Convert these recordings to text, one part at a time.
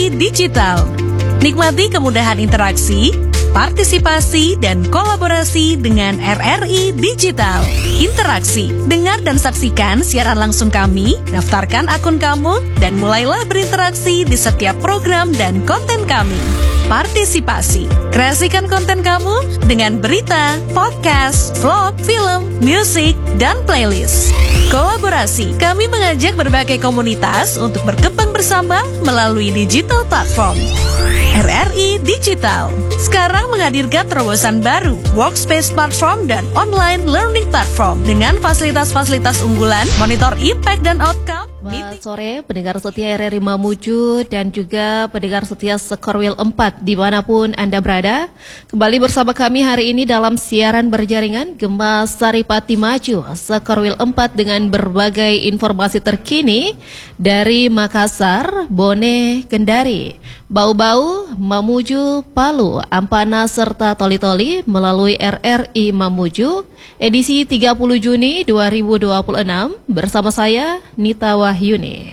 RRI Digital. Nikmati kemudahan interaksi, partisipasi, dan kolaborasi dengan RRI Digital. Interaksi, dengar dan saksikan siaran langsung kami, daftarkan akun kamu, dan mulailah berinteraksi di setiap program dan konten kami. Partisipasi, kreasikan konten kamu dengan berita, podcast, vlog, film, musik, dan playlist. Kolaborasi, kami mengajak berbagai komunitas untuk berkembang bersama melalui digital platform. RRI Digital sekarang menghadirkan terobosan baru, workspace platform dan online learning platform dengan fasilitas-fasilitas unggulan, monitor impact dan outcome. Selamat sore pendengar setia RRI Mamuju dan juga pendengar setia Sekorwil 4 dimanapun Anda berada. Kembali bersama kami hari ini dalam siaran berjaringan Gema Saripati Maju Sekorwil 4 dengan berbagai informasi terkini dari Makassar, Bone, Kendari, Bau-Bau, Mamuju, Palu, Ampana serta Toli-Toli melalui RRI Mamuju edisi 30 Juni 2026 bersama saya Nita Wahyuni.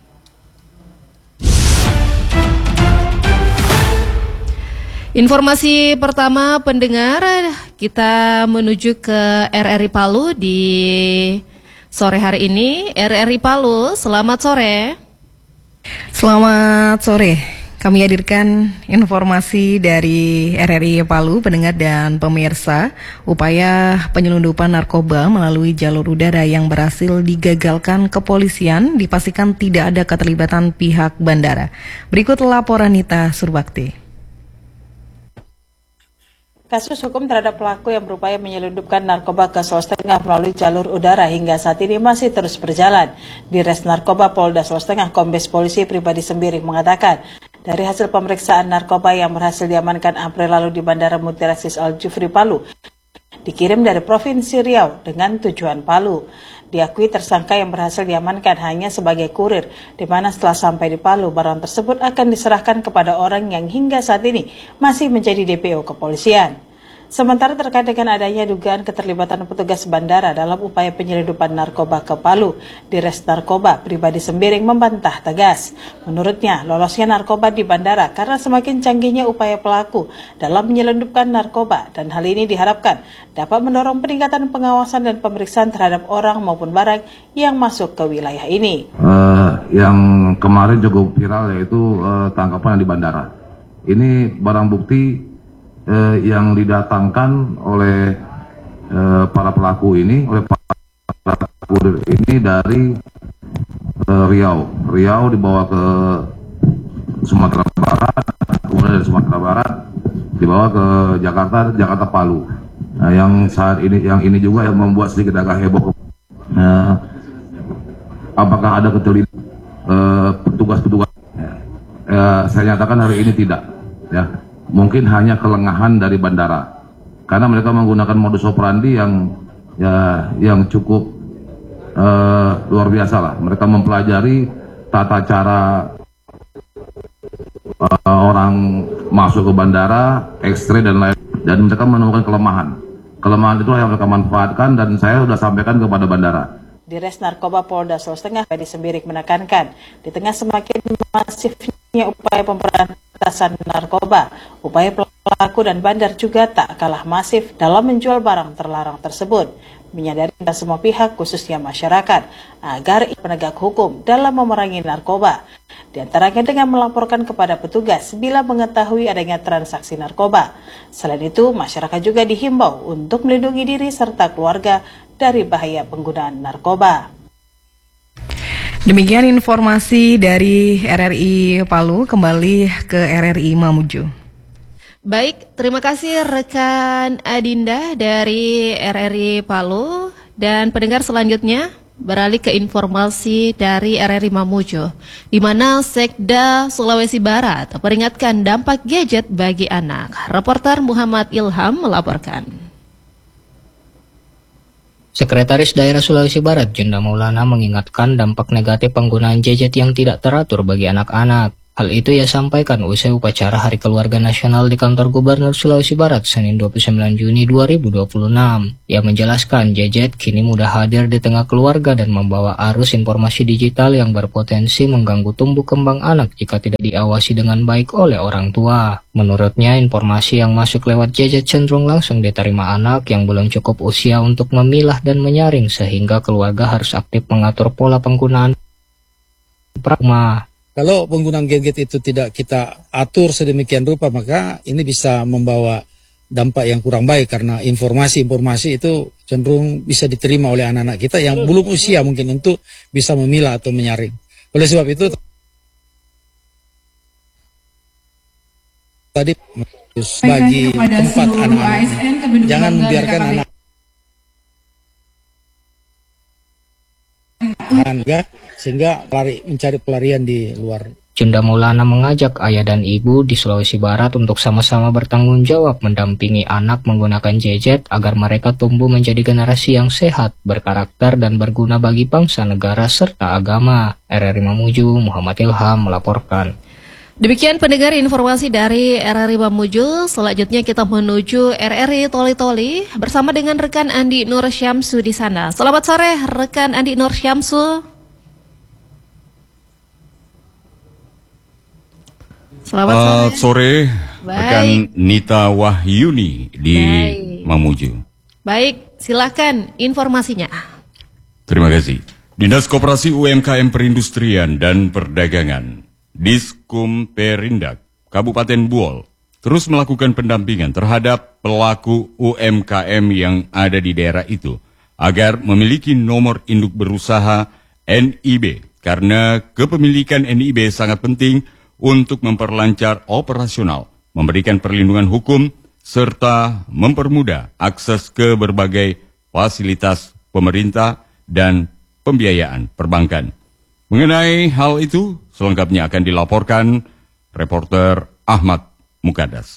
Informasi pertama pendengar, kita menuju ke RRI Palu di sore hari ini. RRI Palu, selamat sore. Selamat sore. Kami hadirkan informasi dari RRI Palu, pendengar dan pemirsa. Upaya penyelundupan narkoba melalui jalur udara yang berhasil digagalkan kepolisian dipastikan tidak ada keterlibatan pihak bandara. Berikut laporan Nita Surbakti. Kasus hukum terhadap pelaku yang berupaya menyelundupkan narkoba ke Sulawesi Tengah melalui jalur udara hingga saat ini masih terus berjalan. Di Res Narkoba Polda Sulawesi Tengah, Kombes Polisi Pribadi Sembiring mengatakan, dari hasil pemeriksaan narkoba yang berhasil diamankan April lalu di Bandara Multirasis Al-Jufri Palu, dikirim dari Provinsi Riau dengan tujuan Palu. Diakui tersangka yang berhasil diamankan hanya sebagai kurir, di mana setelah sampai di Palu, barang tersebut akan diserahkan kepada orang yang hingga saat ini masih menjadi DPO kepolisian. Sementara terkait dengan adanya dugaan keterlibatan petugas bandara dalam upaya penyelundupan narkoba ke Palu, di Res Narkoba, Pribadi Sembiring membantah tegas. Menurutnya, lolosnya narkoba di bandara karena semakin canggihnya upaya pelaku dalam menyelundupkan narkoba, dan hal ini diharapkan dapat mendorong peningkatan pengawasan dan pemeriksaan terhadap orang maupun barang yang masuk ke wilayah ini. Yang kemarin cukup viral yaitu tangkapan di bandara. Ini barang bukti yang didatangkan oleh para pelaku ini, oleh para kurir ini dari Riau dibawa ke Sumatera Barat, kemudian dari Sumatera Barat dibawa ke Jakarta Palu. Nah, yang saat ini, yang ini juga yang membuat sedikit agak heboh. Apakah ada keterlibatan petugas-petugas? Saya nyatakan hari ini tidak, ya. Mungkin hanya kelengahan dari bandara, karena mereka menggunakan modus operandi yang cukup luar biasa lah. Mereka mempelajari tata cara orang masuk ke bandara, X-ray dan lain, dan mereka menemukan kelemahan itu yang mereka manfaatkan, dan saya sudah sampaikan kepada bandara. Di Res Narkoba Polda Sulawesi Tengah, Pribadi Sembiring menekankan, di tengah semakin masifnya upaya pemberantasan narkoba, upaya pelaku dan bandar juga tak kalah masif dalam menjual barang terlarang tersebut. Menyadari semua pihak, khususnya masyarakat, agar penegak hukum dalam memerangi narkoba, di antaranya dengan melaporkan kepada petugas bila mengetahui adanya transaksi narkoba. Selain itu, masyarakat juga dihimbau untuk melindungi diri serta keluarga dari bahaya penggunaan narkoba. Demikian informasi dari RRI Palu, kembali ke RRI Mamuju. Baik, terima kasih rekan Adinda dari RRI Palu. Dan pendengar selanjutnya beralih ke informasi dari RRI Mamuju, di mana Sekda Sulawesi Barat peringatkan dampak gadget bagi anak. Reporter Muhammad Ilham melaporkan. Sekretaris Daerah Sulawesi Barat, Junda Maulana, mengingatkan dampak negatif penggunaan gadget yang tidak teratur bagi anak-anak. Hal itu ia sampaikan usai upacara Hari Keluarga Nasional di kantor Gubernur Sulawesi Barat Senin 29 Juni 2026. Ia menjelaskan JJ kini mudah hadir di tengah keluarga dan membawa arus informasi digital yang berpotensi mengganggu tumbuh kembang anak jika tidak diawasi dengan baik oleh orang tua. Menurutnya, informasi yang masuk lewat JJ cenderung langsung diterima anak yang belum cukup usia untuk memilah dan menyaring, sehingga keluarga harus aktif mengatur pola penggunaan pragma. Kalau penggunaan gadget itu tidak kita atur sedemikian rupa, maka ini bisa membawa dampak yang kurang baik karena informasi-informasi itu cenderung bisa diterima oleh anak-anak kita yang belum usia mungkin untuk bisa memilah atau menyaring. Oleh sebab itu tadi bagi tempat anak-anak, jangan membiarkan anak sehingga mencari pelarian di luar. Junda Maulana mengajak ayah dan ibu di Sulawesi Barat untuk sama-sama bertanggung jawab mendampingi anak menggunakan gadget agar mereka tumbuh menjadi generasi yang sehat, berkarakter dan berguna bagi bangsa, negara, serta agama. RRI Mamuju, Muhammad Ilham melaporkan. Demikian pendengar informasi dari RRI Mamuju. Selanjutnya kita menuju RRI Toli-Toli bersama dengan rekan Andi Nur Syamsu di sana. Selamat sore rekan Andi Nur Syamsu. Selamat sore rekan Nita Wahyuni di Mamuju. Baik, silakan informasinya. Terima kasih. Dinas Koperasi UMKM Perindustrian dan Perdagangan Diskum Perindak Kabupaten Buol terus melakukan pendampingan terhadap pelaku UMKM yang ada di daerah itu agar memiliki nomor induk berusaha NIB, karena kepemilikan NIB sangat penting untuk memperlancar operasional, memberikan perlindungan hukum, serta mempermudah akses ke berbagai fasilitas pemerintah dan pembiayaan perbankan. Mengenai hal itu, selengkapnya akan dilaporkan reporter Ahmad Mukadas.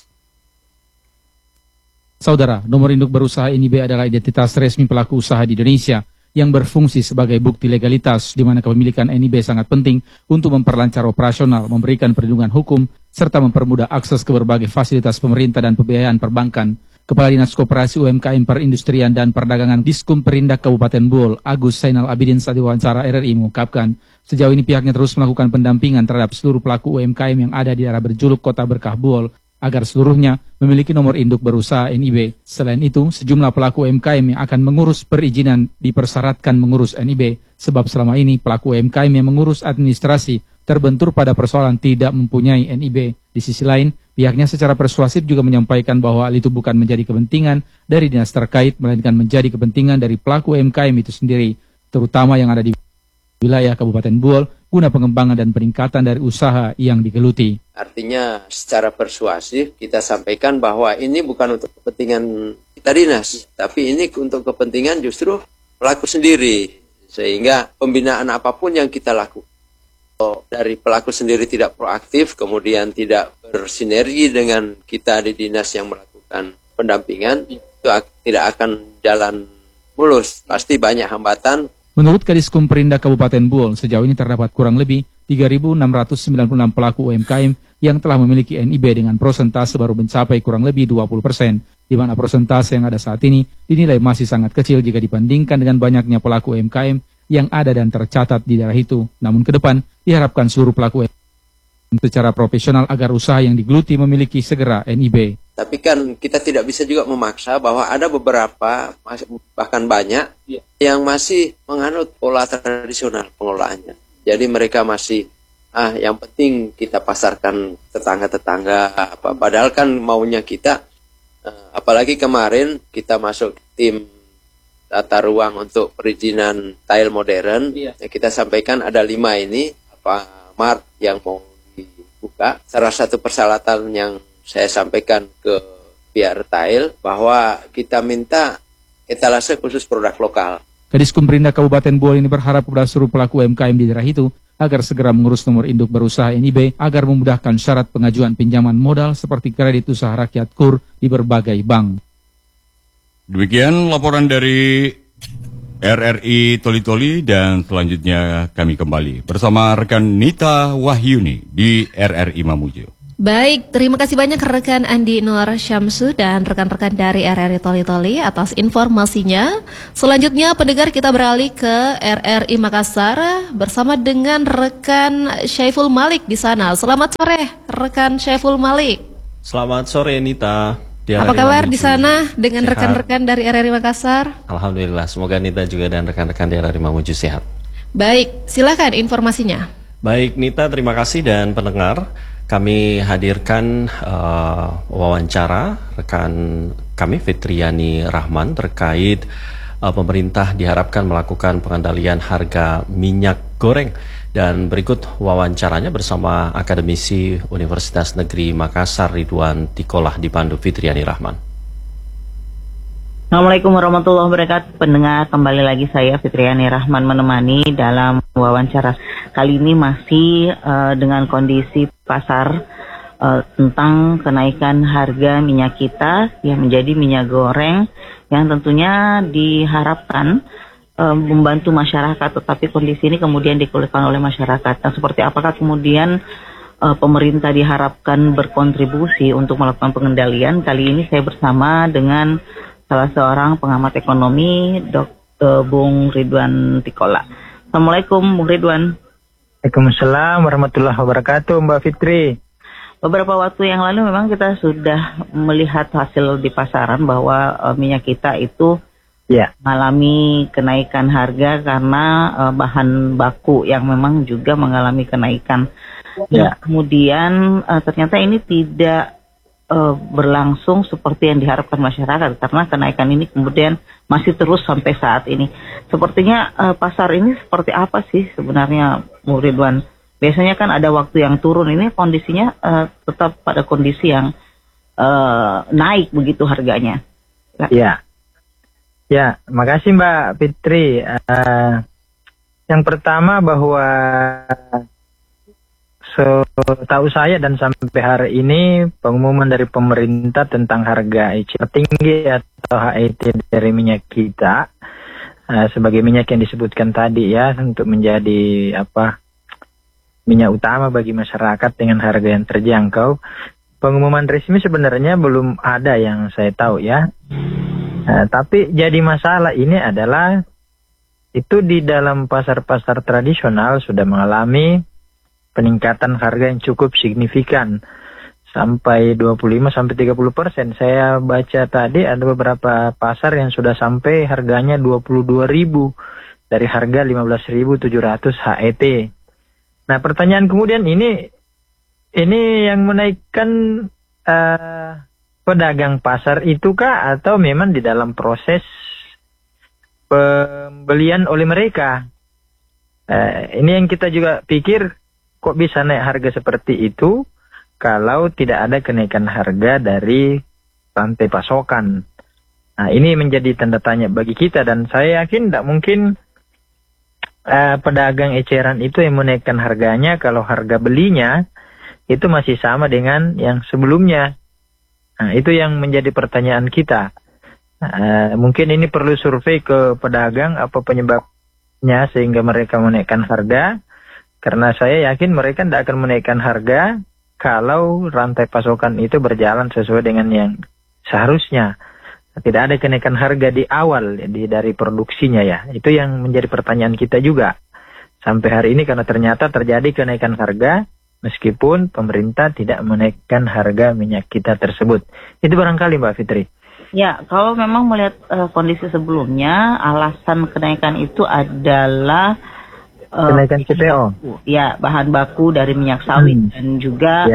Saudara, nomor induk berusaha NIB adalah identitas resmi pelaku usaha di Indonesia yang berfungsi sebagai bukti legalitas, di mana kepemilikan NIB sangat penting untuk memperlancar operasional, memberikan perlindungan hukum, serta mempermudah akses ke berbagai fasilitas pemerintah dan pembiayaan perbankan. Kepala Dinas Koperasi UMKM Perindustrian dan Perdagangan Diskum Perindak Kabupaten Buol, Agus Zainal Abidin, saat diwawancara RRI mengungkapkan, sejauh ini pihaknya terus melakukan pendampingan terhadap seluruh pelaku UMKM yang ada di daerah berjuluk Kota Berkah Buol, agar seluruhnya memiliki nomor induk berusaha NIB. Selain itu, sejumlah pelaku UMKM yang akan mengurus perizinan dipersyaratkan mengurus NIB, sebab selama ini pelaku UMKM yang mengurus administrasi terbentur pada persoalan tidak mempunyai NIB. Di sisi lain, pihaknya secara persuasif juga menyampaikan bahwa hal itu bukan menjadi kepentingan dari dinas terkait, melainkan menjadi kepentingan dari pelaku UMKM itu sendiri, terutama yang ada di wilayah Kabupaten Buol, guna pengembangan dan peningkatan dari usaha yang digeluti. Artinya secara persuasif kita sampaikan bahwa ini bukan untuk kepentingan kita dinas, tapi ini untuk kepentingan justru pelaku sendiri, sehingga pembinaan apapun yang kita lakukan dari pelaku sendiri tidak proaktif, kemudian tidak bersinergi dengan kita di dinas yang melakukan pendampingan, itu tidak akan jalan mulus, pasti banyak hambatan. Menurut Kadiskum Perindak Kabupaten Buol, sejauh ini terdapat kurang lebih 3.696 pelaku UMKM yang telah memiliki NIB dengan prosentase baru mencapai kurang lebih 20%, di mana prosentase yang ada saat ini dinilai masih sangat kecil jika dibandingkan dengan banyaknya pelaku UMKM yang ada dan tercatat di daerah itu. Namun ke depan diharapkan seluruh pelaku secara profesional agar usaha yang digeluti memiliki segera NIB. Tapi kan kita tidak bisa juga memaksa bahwa ada beberapa, bahkan banyak, yang masih menganut pola tradisional pengelolaannya. Jadi mereka masih, yang penting kita pasarkan tetangga-tetangga, padahal kan maunya kita, apalagi kemarin kita masuk tim tata ruang untuk perizinan tile modern, kita sampaikan ada 5 ini, mart yang mau dibuka. Salah satu persyaratan yang saya sampaikan ke pihak retail bahwa kita minta etalase khusus produk lokal. Kadiskum Perindak Kabupaten Buol ini berharap kepada seluruh pelaku UMKM di daerah itu agar segera mengurus nomor induk berusaha NIB agar memudahkan syarat pengajuan pinjaman modal seperti kredit usaha rakyat KUR di berbagai bank. Demikian laporan dari RRI Toli-Toli, dan selanjutnya kami kembali bersama rekan Nita Wahyuni di RRI Mamuju. Baik, terima kasih banyak rekan Andi Nur Syamsu dan rekan-rekan dari RRI Toli-Toli atas informasinya. Selanjutnya pendengar, kita beralih ke RRI Makassar bersama dengan rekan Syaiful Malik di sana. Selamat sore rekan Syaiful Malik. Selamat sore Nita. Apa kabar di sana dengan rekan-rekan dari RRI Makassar? Alhamdulillah, semoga Nita juga dan rekan-rekan di RRI Mamuju sehat. Baik, silakan informasinya. Baik Nita, terima kasih, dan pendengar, kami hadirkan wawancara rekan kami Fitriani Rahman terkait pemerintah diharapkan melakukan pengendalian harga minyak goreng. Dan berikut wawancaranya bersama akademisi Universitas Negeri Makassar Ridwan Tikolah dipandu Fitriani Rahman. Assalamualaikum warahmatullahi wabarakatuh. Pendengar, kembali lagi saya Fitriani Rahman menemani dalam wawancara. Kali ini masih dengan kondisi pasar tentang kenaikan harga minyak kita yang menjadi minyak goreng yang tentunya diharapkan membantu masyarakat, tetapi kondisi ini kemudian dikeluhkan oleh masyarakat. Nah, seperti apakah kemudian pemerintah diharapkan berkontribusi untuk melakukan pengendalian? Kali ini saya bersama dengan salah seorang pengamat ekonomi, Dr. Bung Ridwan Tikolah. Assalamualaikum Bung Ridwan. Waalaikumsalam warahmatullahi wabarakatuh, Mbak Fitri. Beberapa waktu yang lalu memang kita sudah melihat hasil di pasaran bahwa minyak kita itu mengalami kenaikan harga karena bahan baku yang memang juga mengalami kenaikan. Kemudian ternyata ini tidak berlangsung seperti yang diharapkan masyarakat, karena kenaikan ini kemudian masih terus sampai saat ini. Sepertinya pasar ini seperti apa sih sebenarnya, Bu Ridwan? Biasanya kan ada waktu yang turun, ini kondisinya tetap pada kondisi yang naik begitu harganya. Ya, makasih Mbak Fitri. Yang pertama bahwa setahu saya dan sampai hari ini pengumuman dari pemerintah tentang harga eceran tinggi atau HET dari minyak kita sebagai minyak yang disebutkan tadi ya, untuk menjadi minyak utama bagi masyarakat dengan harga yang terjangkau. Pengumuman resmi sebenarnya belum ada yang saya tahu ya. Tapi jadi masalah ini adalah itu di dalam pasar-pasar tradisional sudah mengalami peningkatan harga yang cukup signifikan sampai 25-30%. Saya baca tadi ada beberapa pasar yang sudah sampai harganya 22.000 dari harga 15.700 HET. Nah, pertanyaan kemudian ini yang menaikkan pedagang pasar itu kah, atau memang di dalam proses pembelian oleh mereka? Ini yang kita juga pikir, kok bisa naik harga seperti itu kalau tidak ada kenaikan harga dari rantai pasokan. Nah, ini menjadi tanda tanya bagi kita, dan saya yakin tidak mungkin pedagang eceran itu yang menaikkan harganya kalau harga belinya itu masih sama dengan yang sebelumnya. Nah, itu yang menjadi pertanyaan kita. Mungkin ini perlu survei ke pedagang apa penyebabnya sehingga mereka menaikkan harga. Karena saya yakin mereka tidak akan menaikkan harga kalau rantai pasokan itu berjalan sesuai dengan yang seharusnya. Tidak ada kenaikan harga di awal dari produksinya ya. Itu yang menjadi pertanyaan kita juga. Sampai hari ini karena ternyata terjadi kenaikan harga meskipun pemerintah tidak menaikkan harga minyak kita tersebut. Itu barangkali Mbak Fitri. Ya, kalau memang melihat kondisi sebelumnya, alasan kenaikan itu adalah kenaikan CPO. Ya, bahan baku dari minyak sawit dan juga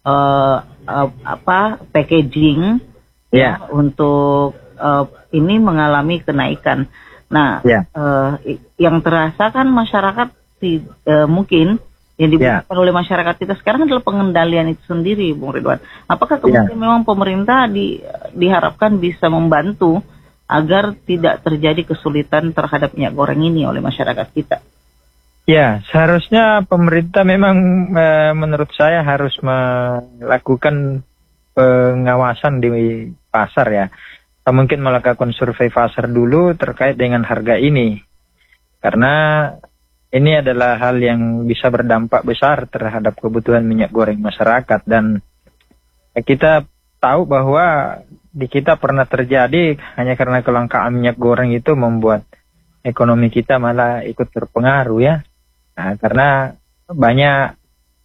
packaging untuk ini mengalami kenaikan. Nah, yang terasa kan masyarakat mungkin yang dibutuhkan oleh masyarakat kita sekarang adalah pengendalian itu sendiri, Bung Ridwan. Apakah kemudian memang pemerintah diharapkan bisa membantu agar tidak terjadi kesulitan terhadap minyak goreng ini oleh masyarakat kita? Ya, seharusnya pemerintah memang menurut saya harus melakukan pengawasan di pasar ya. atau mungkin melakukan survei pasar dulu terkait dengan harga ini. Karena ini adalah hal yang bisa berdampak besar terhadap kebutuhan minyak goreng masyarakat. Dan kita tahu bahwa di kita pernah terjadi hanya karena kelangkaan minyak goreng itu membuat ekonomi kita malah ikut terpengaruh ya. Nah, karena banyak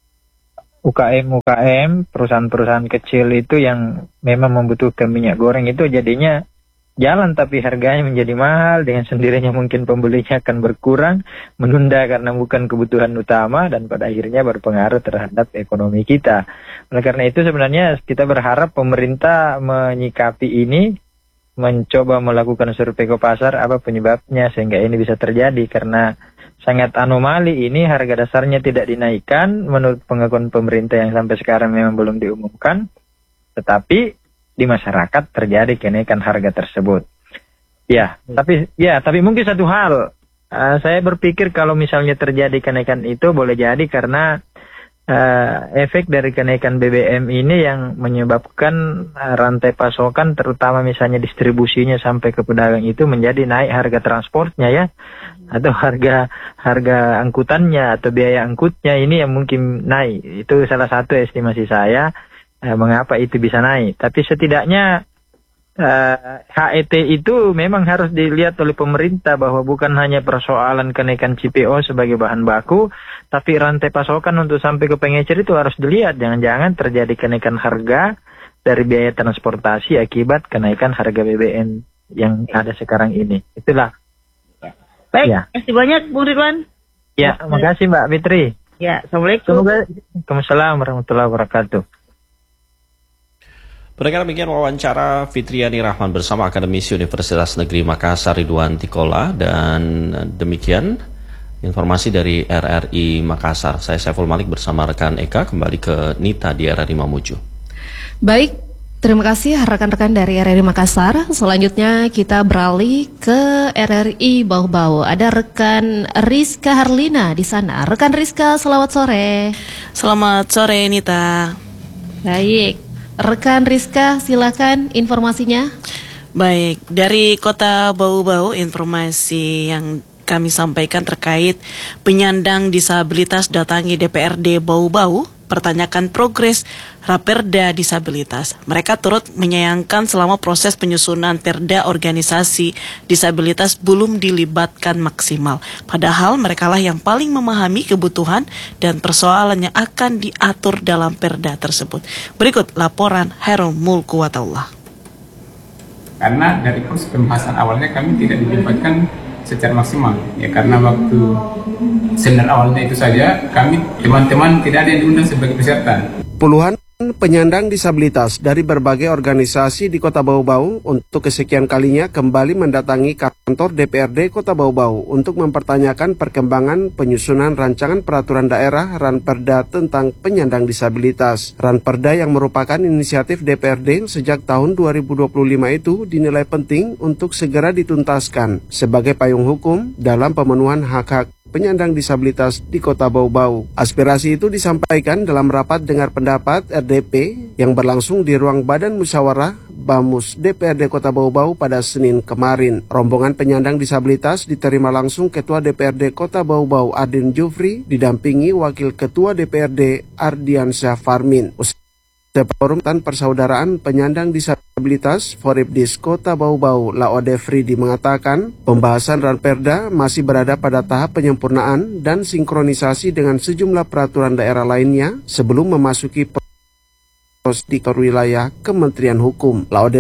UKM, perusahaan-perusahaan kecil itu yang memang membutuhkan minyak goreng itu jadinya jalan tapi harganya menjadi mahal, dengan sendirinya mungkin pembelinya akan berkurang, menunda karena bukan kebutuhan utama dan pada akhirnya berpengaruh terhadap ekonomi kita. Oleh karena itu sebenarnya kita berharap pemerintah menyikapi ini, mencoba melakukan survei ke pasar apa penyebabnya sehingga ini bisa terjadi, karena sangat anomali ini harga dasarnya tidak dinaikkan menurut pengakuan pemerintah yang sampai sekarang memang belum diumumkan, tetapi di masyarakat terjadi kenaikan harga tersebut. Tapi mungkin satu hal, saya berpikir kalau misalnya terjadi kenaikan itu boleh jadi karena efek dari kenaikan BBM ini yang menyebabkan rantai pasokan terutama misalnya distribusinya sampai ke pedagang itu menjadi naik harga transportnya ya, atau harga angkutannya atau biaya angkutnya ini yang mungkin naik. Itu salah satu estimasi saya mengapa itu bisa naik. Tapi setidaknya HET itu memang harus dilihat oleh pemerintah bahwa bukan hanya persoalan kenaikan CPO sebagai bahan baku, tapi rantai pasokan untuk sampai ke pengecer itu harus dilihat. Jangan-jangan terjadi kenaikan harga dari biaya transportasi akibat kenaikan harga BBM yang ada sekarang ini. Itulah. Baik, ya. Terima kasih banyak Bung Ridwan. Ya, makasih Mbak Fitri. Ya, Assalamualaikum. Waalaikumsalam warahmatullahi wabarakatuh. Pendengar, demikian wawancara Fitriani Rahman bersama akademisi Universitas Negeri Makassar Ridwan Tikola, dan demikian informasi dari RRI Makassar. Saya Saiful Malik bersama rekan Eka kembali ke Nita di RRI Mamuju. Baik, terima kasih rekan-rekan dari RRI Makassar. Selanjutnya kita beralih ke RRI Bau-Bau. Ada rekan Rizka Harlina di sana. Rekan Rizka, selamat sore. Selamat sore Nita. Baik. Rekan Rizka, silakan informasinya. Baik, dari Kota Bau-Bau informasi yang kami sampaikan terkait penyandang disabilitas datangi DPRD Bau-Bau, pertanyakan progres Raperda disabilitas. Mereka turut menyayangkan selama proses penyusunan perda organisasi disabilitas belum dilibatkan maksimal. Padahal merekalah yang paling memahami kebutuhan dan persoalan yang akan diatur dalam perda tersebut. Berikut laporan Hairul Mulkuwatullah. Karena dari proses pembahasan awalnya kami tidak dilibatkan secara maksimal, ya karena waktu seminar awalnya itu saja kami teman-teman tidak ada yang diundang sebagai peserta. Puluhan penyandang disabilitas dari berbagai organisasi di Kota Bau-Bau untuk kesekian kalinya kembali mendatangi kantor DPRD Kota Bau-Bau untuk mempertanyakan perkembangan penyusunan rancangan peraturan daerah Ranperda tentang penyandang disabilitas. Ranperda yang merupakan inisiatif DPRD sejak tahun 2025 itu dinilai penting untuk segera dituntaskan sebagai payung hukum dalam pemenuhan hak-hak penyandang disabilitas di Kota Bau-Bau. Aspirasi itu disampaikan dalam rapat dengar pendapat RDP yang berlangsung di ruang Badan Musyawarah Bamus DPRD Kota Bau-Bau pada Senin kemarin. Rombongan penyandang disabilitas diterima langsung Ketua DPRD Kota Bau-Bau Adin Jufri didampingi Wakil Ketua DPRD Ardiansyah Farmin. Forum Persaudaraan Penyandang Disabilitas Foribdis Kota Bau-Bau Laode Fridi mengatakan pembahasan Ranperda masih berada pada tahap penyempurnaan dan sinkronisasi dengan sejumlah peraturan daerah lainnya sebelum memasuki proses di wilayah Kementerian Hukum. Laode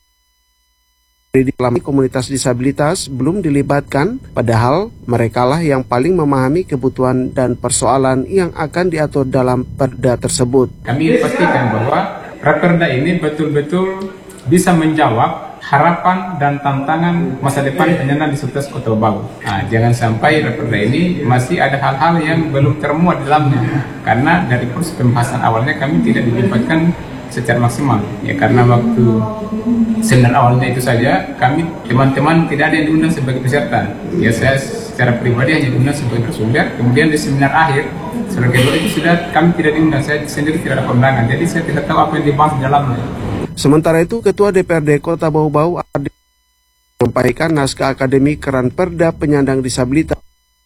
Fridi komunitas disabilitas belum dilibatkan, padahal merekalah yang paling memahami kebutuhan dan persoalan yang akan diatur dalam perda tersebut. Kami pastikan bahwa Raperda ini betul-betul bisa menjawab harapan dan tantangan masa depan penyandang disabilitas Kota Bau. Jangan sampai Raperda ini masih ada hal-hal yang belum termuat di dalamnya, karena dari proses pembahasan awalnya kami tidak dilibatkan secara maksimal, ya karena waktu seminar awalnya itu saja kami teman-teman tidak ada yang diundang sebagai peserta. Ya saya secara pribadi hanya diundang sebagai narasumber. Kemudian di seminar akhir seminar kedua itu sudah kami tidak diundang, saya sendiri tidak ada kondangan, jadi saya tidak tahu apa yang dibahas di dalamnya. Sementara itu, Ketua DPRD Kota Bau-Bau menyampaikan naskah akademik Keran Perda Penyandang Disabilitas.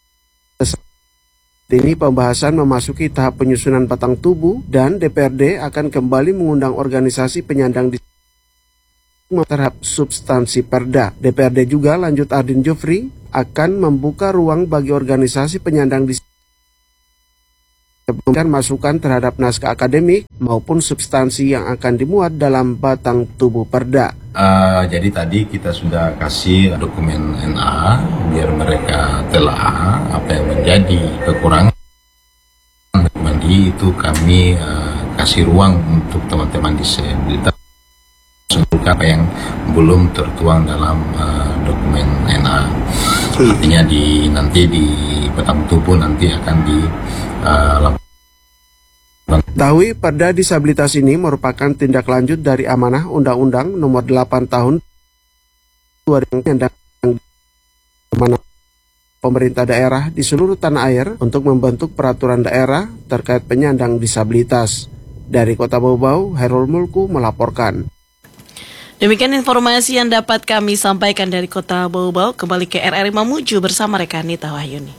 Ini pembahasan memasuki tahap penyusunan batang tubuh dan DPRD akan kembali mengundang organisasi penyandang disabilitas terhadap substansi perda. DPRD juga, lanjut Ardin Jufri, akan membuka ruang bagi organisasi penyandang disabilitas memberikan masukan terhadap naskah akademik maupun substansi yang akan dimuat dalam batang tubuh perda. Jadi tadi kita sudah kasih dokumen NA biar mereka telah apa yang menjadi kekurangan. Mandi itu kami kasih ruang untuk teman-teman disabilitas untuk apa yang belum tertuang dalam dokumen NA. Artinya nanti di batang tubuh nanti akan Tahui Perda Disabilitas ini merupakan tindak lanjut dari amanah Undang-Undang Nomor 8 Tahun 2000 pemerintah daerah di seluruh tanah air untuk membentuk peraturan daerah terkait penyandang disabilitas. Dari Kota Bau-Bau, Herul Mulku melaporkan. Demikian informasi yang dapat kami sampaikan dari Kota Bau-Bau. Kembali ke RRI Mamuju bersama rekan Nita Wahyuni.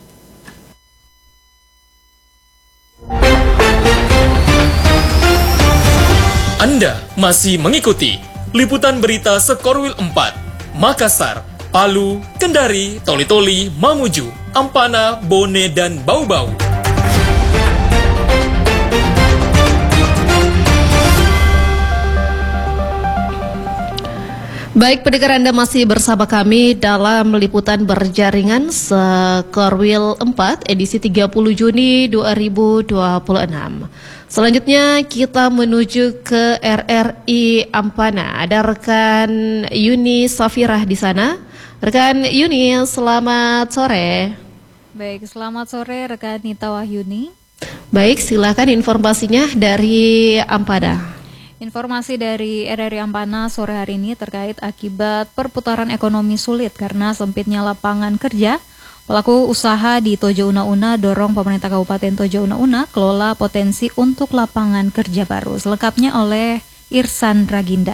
Anda masih mengikuti liputan berita Sekorwil 4, Makassar, Palu, Kendari, Toli-Toli, Mamuju, Ampana, Bone, dan Bau-Bau. Baik, pendengar, Anda masih bersama kami dalam liputan berjaringan Sekorwil 4 edisi 30 Juni 2026. Selanjutnya kita menuju ke RRI Ampana. Ada rekan Yuni Safirah di sana. Rekan Yuni, selamat sore. Baik, selamat sore rekan Nita Wahyuni. Baik, silakan informasinya dari Ampana. Informasi dari RRI Ampana sore hari ini terkait akibat perputaran ekonomi sulit karena sempitnya lapangan kerja. Pelaku usaha di Tojo Una-Una dorong pemerintah Kabupaten Tojo Una-Una kelola potensi untuk lapangan kerja baru. Selengkapnya oleh Irsan Raginda.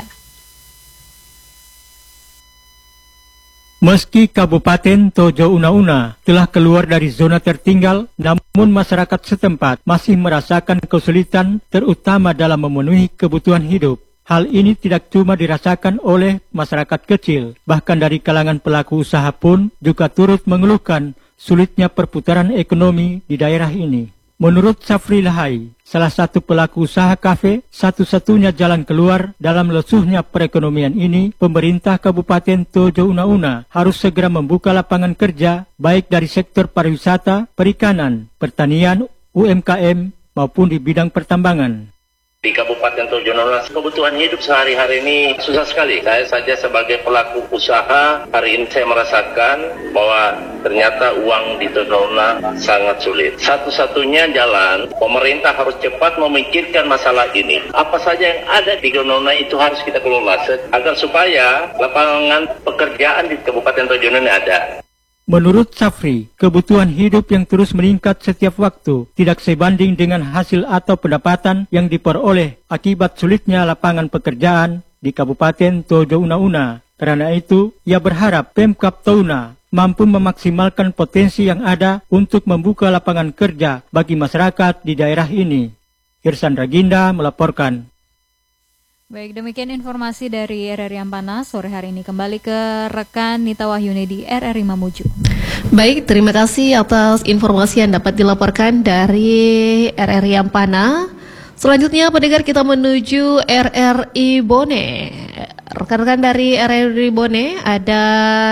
Meski Kabupaten Tojo Una-Una telah keluar dari zona tertinggal, namun masyarakat setempat masih merasakan kesulitan terutama dalam memenuhi kebutuhan hidup. Hal ini tidak cuma dirasakan oleh masyarakat kecil, bahkan dari kalangan pelaku usaha pun juga turut mengeluhkan sulitnya perputaran ekonomi di daerah ini. Menurut Safri Lahai, salah satu pelaku usaha kafe, satu-satunya jalan keluar dalam lesuhnya perekonomian ini, pemerintah Kabupaten Tojo Una-Una harus segera membuka lapangan kerja baik dari sektor pariwisata, perikanan, pertanian, UMKM maupun di bidang pertambangan. Di Kabupaten Tojo Una-Una, kebutuhan hidup sehari-hari ini susah sekali. Saya saja sebagai pelaku usaha, hari ini saya merasakan bahwa ternyata uang di Tojo Una sangat sulit. Satu-satunya jalan, pemerintah harus cepat memikirkan masalah ini. Apa saja yang ada di Tojo Una itu harus kita kelola agar supaya lapangan pekerjaan di Kabupaten Tojo Una ada. Menurut Safri, kebutuhan hidup yang terus meningkat setiap waktu tidak sebanding dengan hasil atau pendapatan yang diperoleh akibat sulitnya lapangan pekerjaan di Kabupaten Tojo Una-Una. Karena itu, ia berharap Pemkab Touna mampu memaksimalkan potensi yang ada untuk membuka lapangan kerja bagi masyarakat di daerah ini. Irsan Raginda melaporkan. Baik, demikian informasi dari RRI Ampana sore hari ini. Kembali ke rekan Nita Wahyuni di RRI Mamuju. Baik, terima kasih atas informasi yang dapat dilaporkan dari RRI Ampana. Selanjutnya pendengar, kita menuju RRI Bone. Rekan-rekan dari RRI Bone, ada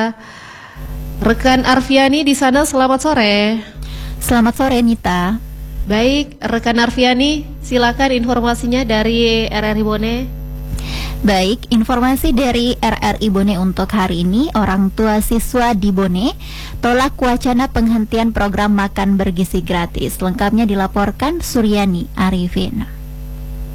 rekan Arfiani di sana. Selamat sore. Selamat sore, Nita. Baik, rekan Arfiani, silakan informasinya dari RRI Bone. Baik, informasi dari RRI Bone untuk hari ini, orang tua siswa di Bone tolak wacana penghentian program makan bergizi gratis. Lengkapnya dilaporkan Suryani Arifin.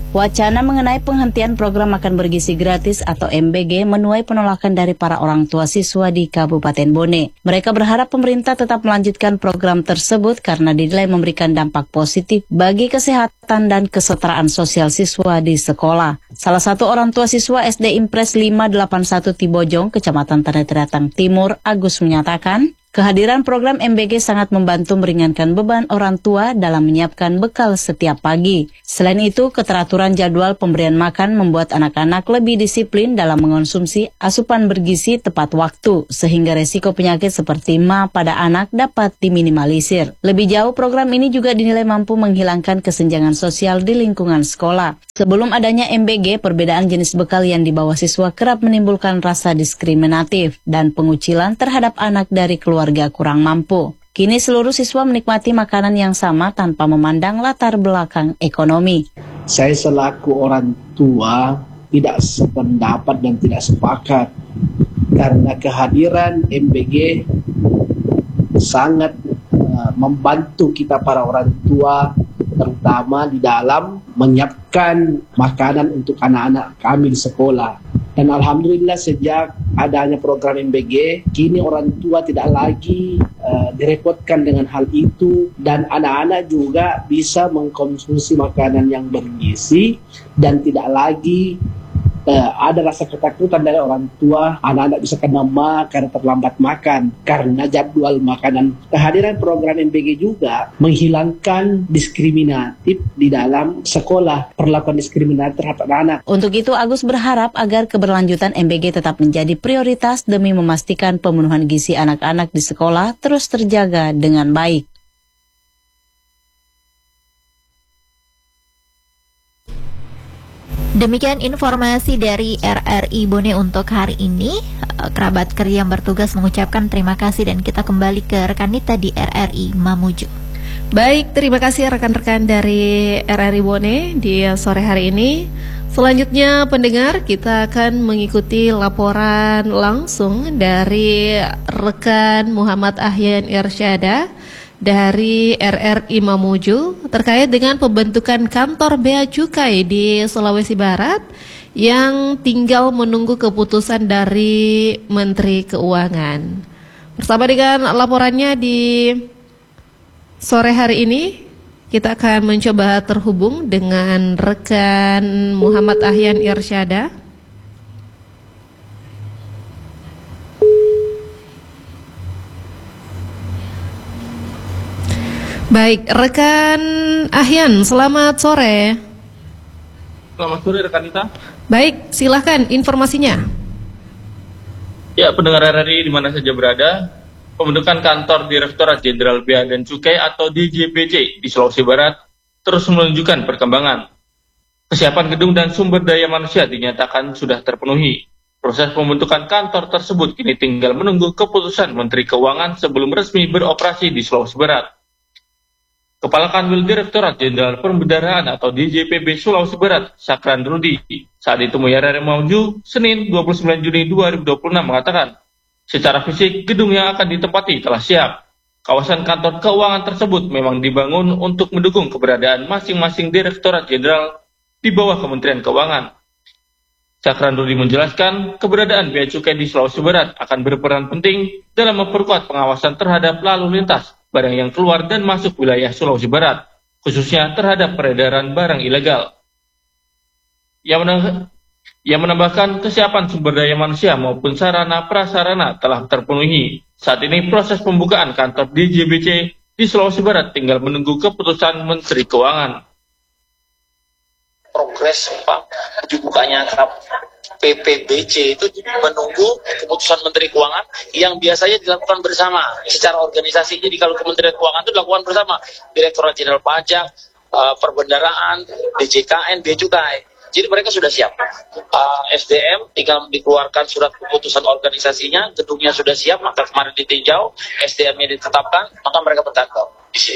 Wacana mengenai penghentian program makan bergizi gratis atau MBG menuai penolakan dari para orang tua siswa di Kabupaten Bone. Mereka berharap pemerintah tetap melanjutkan program tersebut karena dinilai memberikan dampak positif bagi kesehatan dan kesetaraan sosial siswa di sekolah. Salah satu orang tua siswa SD Impres 581 Tibojong, Kecamatan Tanah Tratang Timur, Agus menyatakan, kehadiran program MBG sangat membantu meringankan beban orang tua dalam menyiapkan bekal setiap pagi. Selain itu, keteraturan jadwal pemberian makan membuat anak-anak lebih disiplin dalam mengonsumsi asupan bergizi tepat waktu, sehingga resiko penyakit seperti MA pada anak dapat diminimalisir. Lebih jauh, program ini juga dinilai mampu menghilangkan kesenjangan sosial di lingkungan sekolah. Sebelum adanya MBG, perbedaan jenis bekal yang dibawa siswa kerap menimbulkan rasa diskriminatif dan pengucilan terhadap anak dari keluarga kurang mampu. Kini seluruh siswa menikmati makanan yang sama tanpa memandang latar belakang ekonomi. Saya selaku orang tua tidak sependapat dan tidak sepakat karena kehadiran MBG sangat membantu kita para orang tua, terutama di dalam menyiapkan makanan untuk anak-anak kami di sekolah. Dan alhamdulillah sejak adanya program MBG, kini orang tua tidak lagi direpotkan dengan hal itu, dan anak-anak juga bisa mengkonsumsi makanan yang bergizi dan tidak lagi ada rasa ketakutan dari orang tua anak-anak bisa kena MA karena terlambat makan karena jadwal makanan. Kehadiran program MBG juga menghilangkan diskriminatif di dalam sekolah, perlakuan diskriminatif terhadap anak. Untuk itu, Agus berharap agar keberlanjutan MBG tetap menjadi prioritas demi memastikan pemenuhan gizi anak-anak di sekolah terus terjaga dengan baik. Demikian informasi dari RRI Bone untuk hari ini. Kerabat kerja yang bertugas mengucapkan terima kasih dan kita kembali ke rekan Nita di RRI Mamuju. Baik, terima kasih rekan-rekan dari RRI Bone di sore hari ini. Selanjutnya pendengar, kita akan mengikuti laporan langsung dari rekan Muhammad Ahyan Irsyada dari RRI Mamuju terkait dengan pembentukan kantor Bea Cukai di Sulawesi Barat yang tinggal menunggu keputusan dari Menteri Keuangan. Bersama dengan laporannya di sore hari ini, kita akan mencoba terhubung dengan rekan Muhammad Ahyan Irsyada. Baik, rekan Ahyan, selamat sore. Selamat sore rekan Nita. Baik, silahkan informasinya. Ya, pendengar RRI di mana saja berada, pembentukan kantor Direktorat Jenderal Bea dan Cukai atau DJBC di Sulawesi Barat terus menunjukkan perkembangan. Kesiapan gedung dan sumber daya manusia dinyatakan sudah terpenuhi. Proses pembentukan kantor tersebut kini tinggal menunggu keputusan Menteri Keuangan sebelum resmi beroperasi di Sulawesi Barat. Kepala Kanwil Direktorat Jenderal Pembendaraan atau DJPB Sulawesi Barat, Sakran Rudi, saat ditemui RRI Mamuju, Senin 29 Juni 2026 mengatakan, secara fisik gedung yang akan ditempati telah siap. Kawasan kantor keuangan tersebut memang dibangun untuk mendukung keberadaan masing-masing Direktorat Jenderal di bawah Kementerian Keuangan. Sakran Rudi menjelaskan, keberadaan Bea Cukai di Sulawesi Barat akan berperan penting dalam memperkuat pengawasan terhadap lalu lintas barang yang keluar dan masuk wilayah Sulawesi Barat, khususnya terhadap peredaran barang ilegal. Ia menambahkan kesiapan sumber daya manusia maupun sarana prasarana telah terpenuhi. Saat ini proses pembukaan kantor DJBC di Sulawesi Barat tinggal menunggu keputusan Menteri Keuangan. Progres dibukanya PPBC itu menunggu keputusan Menteri Keuangan yang biasanya dilakukan bersama secara organisasi. Jadi kalau Kementerian Keuangan itu dilakukan bersama Direktorat Jenderal Pajak, Perbendaraan, DJKN, Bea Cukai. Jadi mereka sudah siap. SDM tinggal dikeluarkan surat keputusan organisasinya, gedungnya sudah siap, maka kemarin ditinjau, SDM-nya ditetapkan, maka mereka bertanggung.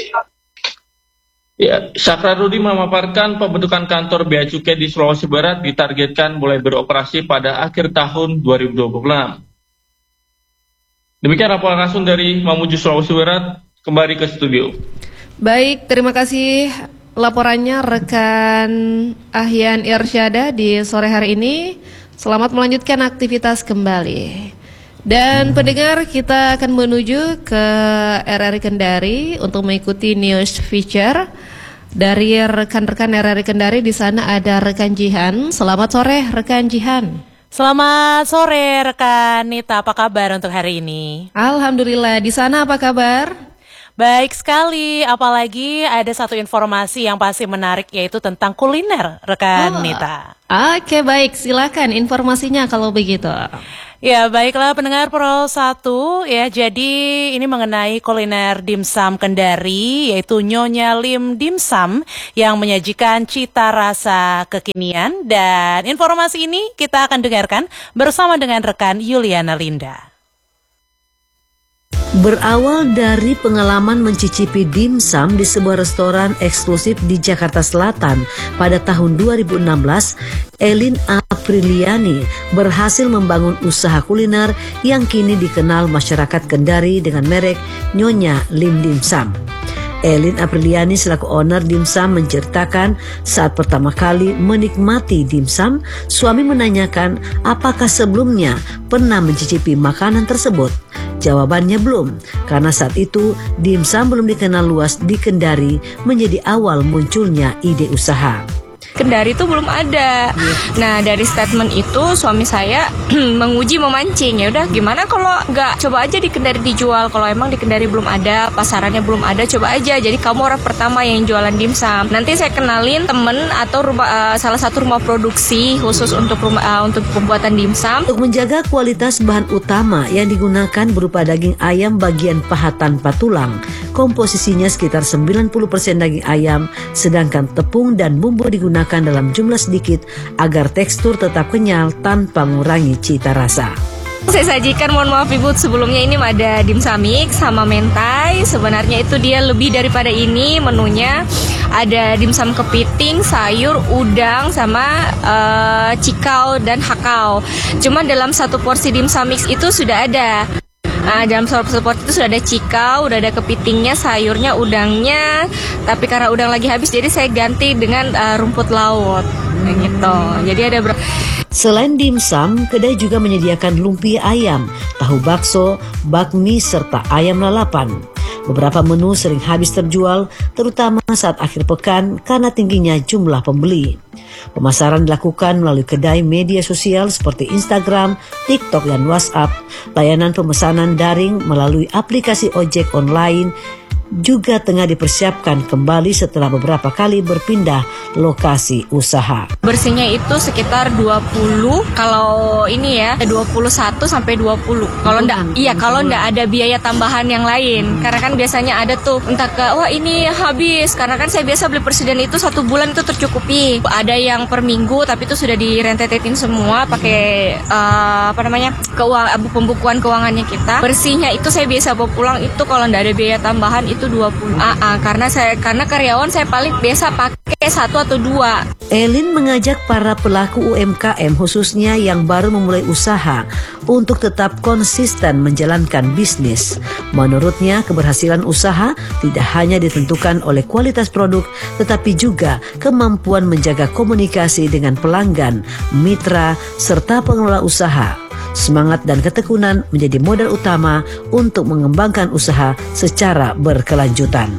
Ya, Sakran Rudi memaparkan pembentukan kantor Bea Cukai di Sulawesi Barat ditargetkan mulai beroperasi pada akhir tahun 2026. Demikian laporan langsung dari Mamuju, Sulawesi Barat. Kembali ke studio. Baik, terima kasih laporannya rekan Ahyan Irsyada di sore hari ini. Selamat melanjutkan aktivitas kembali. Dan pendengar, kita akan menuju ke RRI Kendari untuk mengikuti news feature dari rekan-rekan RRI Kendari. Di sana ada rekan Jihan. Selamat sore rekan Jihan. Selamat sore rekan Nita, apa kabar untuk hari ini? Alhamdulillah, di sana apa kabar? Baik sekali, apalagi ada satu informasi yang pasti menarik, yaitu tentang kuliner rekan Nita. Oke, baik, silakan informasinya kalau begitu. Ya, baiklah pendengar Pro 1 ya. Jadi ini mengenai kuliner dimsum Kendari, yaitu Nyonya Lim Dimsum yang menyajikan cita rasa kekinian, dan informasi ini kita akan dengarkan bersama dengan rekan Yuliana Linda. Berawal dari pengalaman mencicipi dimsum di sebuah restoran eksklusif di Jakarta Selatan pada tahun 2016, Elin Apriliani berhasil membangun usaha kuliner yang kini dikenal masyarakat Kendari dengan merek Nyonya Lim Dimsum. Elin Apriliani selaku owner dimsum menceritakan saat pertama kali menikmati dimsum, suami menanyakan apakah sebelumnya pernah mencicipi makanan tersebut. Jawabannya belum, karena saat itu dimsum belum dikenal luas di Kendari menjadi awal munculnya ide usaha. Kendari itu belum ada. Nah, dari statement itu suami saya menguji, memancing. Ya udah, gimana kalau nggak coba aja di Kendari dijual? Kalau emang di Kendari belum ada, pasarannya belum ada, coba aja. Jadi kamu orang pertama yang jualan dimsum. Nanti saya kenalin temen atau salah satu rumah produksi khusus untuk pembuatan dimsum. Untuk menjaga kualitas bahan utama yang digunakan berupa daging ayam bagian paha tanpa tulang, komposisinya sekitar 90% daging ayam, sedangkan tepung dan bumbu digunakan dalam jumlah sedikit agar tekstur tetap kenyal tanpa mengurangi cita rasa. Saya sajikan, mohon maaf Ibu, sebelumnya ini ada dimsum mix sama mentai. Sebenarnya itu dia lebih daripada ini menunya. Ada dimsum kepiting, sayur, udang, sama cikau dan hakau. Cuma dalam satu porsi dimsum mix itu sudah ada. Nah, dalam satu porsi itu sudah ada cikau, udah ada kepitingnya, sayurnya, udangnya. Tapi karena udang lagi habis, jadi saya ganti dengan rumput laut. Gitu. Jadi ada Selain dimsum, kedai juga menyediakan lumpia ayam, tahu bakso, bakmi, serta ayam lalapan. Beberapa menu sering habis terjual, terutama saat akhir pekan karena tingginya jumlah pembeli. Pemasaran dilakukan melalui kedai media sosial seperti Instagram, TikTok, dan WhatsApp. Layanan pemesanan daring melalui aplikasi ojek online juga tengah dipersiapkan kembali setelah beberapa kali berpindah lokasi usaha. Bersihnya itu sekitar 20, kalau ini ya 21 sampai 20. Kalau enggak ada biaya tambahan yang lain. Karena kan biasanya ada tuh entah wah ini habis, karena kan saya biasa beli persediaan itu 1 bulan itu tercukupi. Ada yang per minggu tapi itu sudah direntetin semua pakai pembukuan keuangannya kita. Bersihnya itu saya biasa bawa pulang itu kalau enggak ada biaya tambahan itu 20. Karena karyawan saya paling biasa pakai 1 atau 2. Elin mengajak para pelaku UMKM khususnya yang baru memulai usaha untuk tetap konsisten menjalankan bisnis. Menurutnya, keberhasilan usaha tidak hanya ditentukan oleh kualitas produk, tetapi juga kemampuan menjaga komunikasi dengan pelanggan, mitra, serta pengelola usaha. Semangat dan ketekunan menjadi modal utama untuk mengembangkan usaha secara berkelanjutan.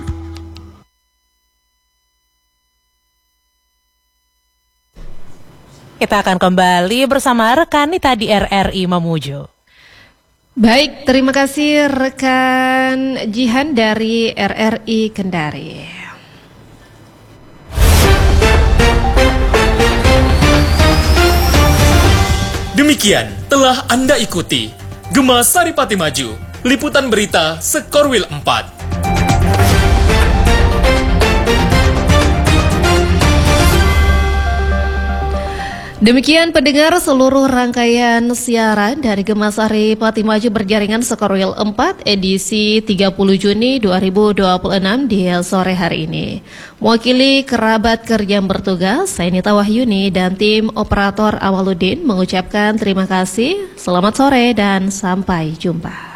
Kita akan kembali bersama rekan Nita di RRI Mamuju. Baik, terima kasih rekan Jihan dari RRI Kendari. Demikian telah Anda ikuti Gema Saripati Maju, liputan berita Sekorwil 4. Demikian pendengar seluruh rangkaian siaran dari Gema Saripati Maju berjaringan Sekorwil 4 edisi 30 Juni 2026 di sore hari ini. Mewakili kerabat kerja yang bertugas, saya Nita Wahyuni dan tim operator Awaludin mengucapkan terima kasih, selamat sore dan sampai jumpa.